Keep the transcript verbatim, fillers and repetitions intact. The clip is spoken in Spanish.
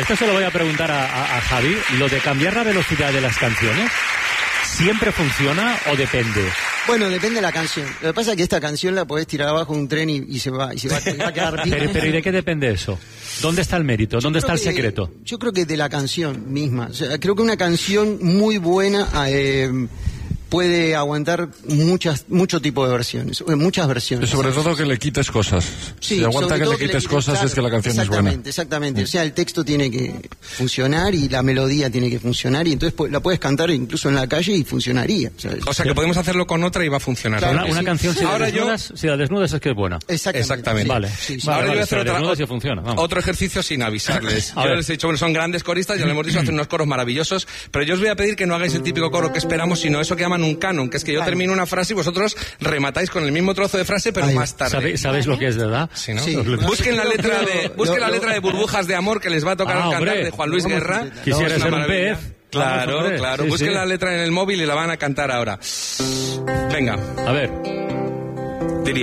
Esto se lo voy a preguntar a, a, a Javi. Lo de cambiar la velocidad de las canciones, ¿siempre funciona o depende? Bueno, depende de la canción. Lo que pasa es que esta canción la podés tirar abajo de un tren y, y se va y se va, y va a quedar bien. Pero, pero ¿y de qué depende eso? ¿Dónde está el mérito? ¿Dónde está el que, secreto? Yo creo que de la canción misma. O sea, creo que una canción muy buena eh, puede aguantar muchas mucho tipo de versiones, muchas versiones. Y sobre todo que le quites cosas. Sí, si aguanta que le que quites le, cosas claro, es que la canción es buena. Exactamente, exactamente. O sea, el texto tiene que funcionar y la melodía tiene que funcionar y entonces la puedes cantar incluso en la calle y funcionaría. O sea, o sea que podemos hacerlo con otra y va a funcionar. Claro, una, una sí. canción, si la, Ahora desnudas, yo... si la desnudas es que es buena. Exactamente. Exactamente. Vale. Sí, sí. Vale, Ahora vale, yo voy a hacer si la otra, desnudas sí funciona. Vamos. otro ejercicio sin avisarles. A Yo ver. les he dicho, bueno, son grandes coristas, ya lo hemos dicho, hacen unos coros maravillosos, pero yo os voy a pedir que no hagáis el típico coro que esperamos, sino eso que llaman un canon, que es que yo termino una frase y vosotros rematáis con el mismo trozo de frase, pero Ay, más tarde. ¿Sabéis, ¿Sabéis lo que es, verdad? Sí, ¿no? Sí. Busquen la letra de busquen la letra de Burbujas de Amor que les va a tocar Ah, cantar hombre. de Juan Luis Vamos, Guerra. Quisiera Es una ser un maravilla. pez. Claro, Vamos, hombre. claro. Sí, Busquen sí. la letra en el móvil y la van a cantar ahora. Venga. A ver.